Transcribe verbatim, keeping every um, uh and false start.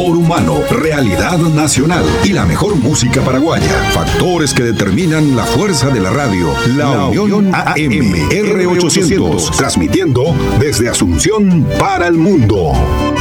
sabor humano, realidad nacional y la mejor música paraguaya. Factores que determinan la fuerza de la radio. La, la Unión A M R ochocientos, transmitiendo desde Asunción para el mundo.